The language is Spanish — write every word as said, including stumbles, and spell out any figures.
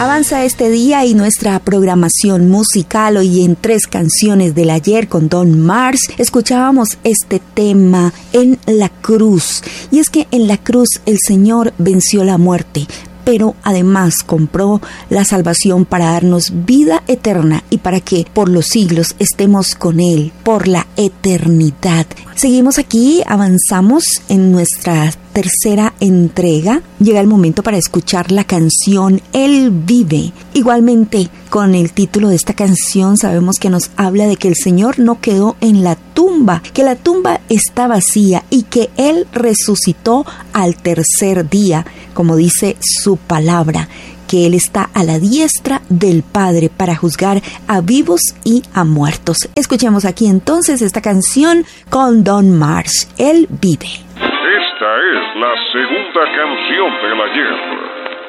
Avanza este día y nuestra programación musical. Hoy en Tres Canciones del Ayer con Don Mars escuchábamos este tema, En la Cruz. Y es que en la cruz el Señor venció la muerte, pero además compró la salvación para darnos vida eterna y para que por los siglos estemos con Él, por la eternidad. Seguimos aquí, avanzamos en nuestra tercera entrega. Llega el momento para escuchar la canción Él vive. Igualmente, con el título de esta canción sabemos que nos habla de que el Señor no quedó en la tumba, que la tumba está vacía y que Él resucitó al tercer día, como dice su palabra, que Él está a la diestra del Padre para juzgar a vivos y a muertos. Escuchemos aquí entonces esta canción con Don Mars, Él vive. Esta es la segunda canción del ayer.